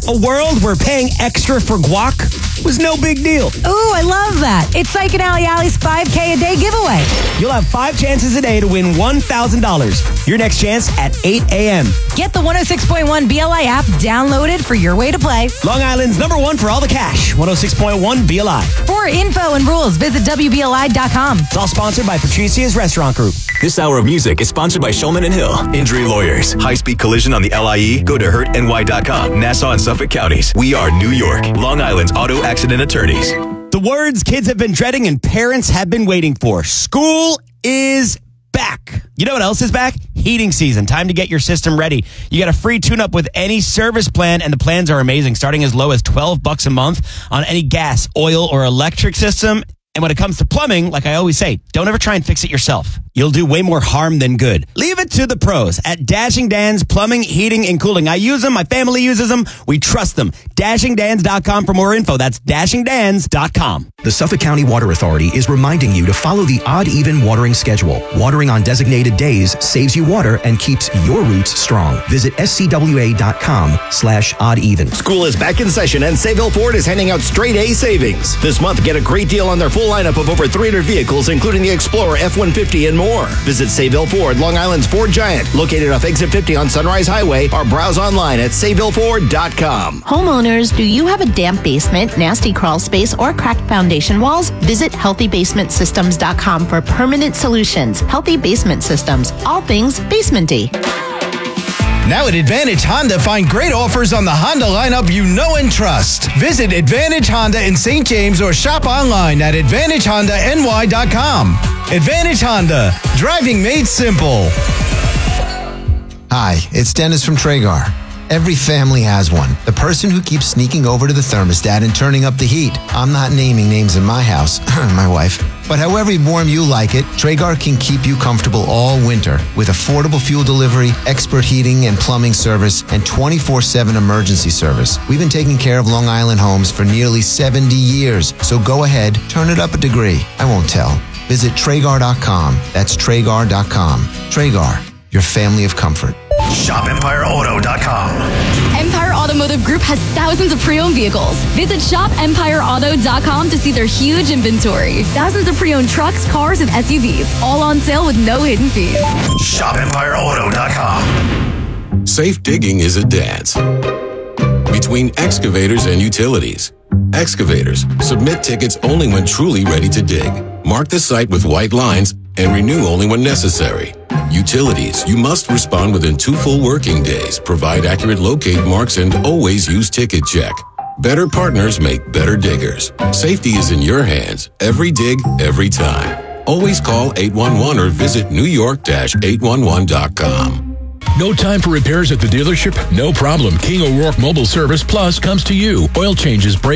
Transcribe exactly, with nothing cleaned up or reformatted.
A world where paying extra for guac was no big deal. Ooh, I love that. It's Psych and Alley Alley's five K a day giveaway. You'll have five chances a day to win one thousand dollars. Your next chance at eight a.m. Get the one oh six point one B L I app downloaded for your way to play. Long Island's number one for all the cash, one oh six point one B L I. For info and rules, visit W B L I dot com. It's all sponsored by Patricia's Restaurant Group. This hour of music is sponsored by Shulman and Hill. Injury Lawyers. High-speed collision on the L I E? Go to hurt N Y dot com. Nassau and Suffolk counties. We are New York. Long Island's auto accident attorneys. The words kids have been dreading and parents have been waiting for. School is back. You know what else is back? Heating season. Time to get your system ready. You get a free tune-up with any service plan, and the plans are amazing, starting as low as twelve bucks a month on any gas, oil, or electric system. And when it comes to plumbing, like I always say, don't ever try and fix it yourself. You'll do way more harm than good. Leave it to the pros at Dashing Dan's Plumbing, Heating, and Cooling. I use them. My family uses them. We trust them. Dashing Dans dot com for more info. That's Dashing Dans dot com. The Suffolk County Water Authority is reminding you to follow the odd-even watering schedule. Watering on designated days saves you water and keeps your roots strong. Visit S C W A dot com slash odd even. School is back in session, and Sayville Ford is handing out straight A savings. This month, get a great deal on their full lineup of over three hundred vehicles, including the Explorer, F one fifty, and more. Visit Sayville Ford, Long Island's Ford Giant, located off Exit fifty on Sunrise Highway, or browse online at Sayville Ford dot com. Homeowners, do you have a damp basement, nasty crawl space, or cracked foundation walls? Visit healthy basement systems dot com for permanent solutions. Healthy Basement Systems, all things basementy. Now at Advantage Honda, find great offers on the Honda lineup you know and trust. Visit Advantage Honda in Saint James or shop online at Advantage Honda N Y dot com. Advantage Honda, driving made simple. Hi, it's Dennis from Traeger. Every family has one. The person who keeps sneaking over to the thermostat and turning up the heat. I'm not naming names in my house, my wife. But however warm you like it, Traeger can keep you comfortable all winter with affordable fuel delivery, expert heating and plumbing service, and twenty-four seven emergency service. We've been taking care of Long Island homes for nearly seventy years. So go ahead, turn it up a degree. I won't tell. Visit Traeger dot com. That's Traeger dot com. Traeger, your family of comfort. Shop Empire Auto dot com. Empire Automotive Group has thousands of pre-owned vehicles. Visit Shop Empire Auto dot com to see their huge inventory. Thousands of pre-owned trucks, cars, and S U Vs, all on sale with no hidden fees. Shop Empire Auto dot com. Safe digging is a dance between excavators and utilities. Excavators submit tickets only when truly ready to dig. Mark the site with white lines and renew only when necessary. Utilities, you must respond within two full working days, provide accurate locate marks, and always use Ticket Check. Better partners make better diggers. Safety is in your hands. Every dig, every time. Always call eight one one or visit New York eight one one dot com. No time for repairs at the dealership? No problem. King O'Rourke Mobile Service Plus comes to you. Oil changes, brake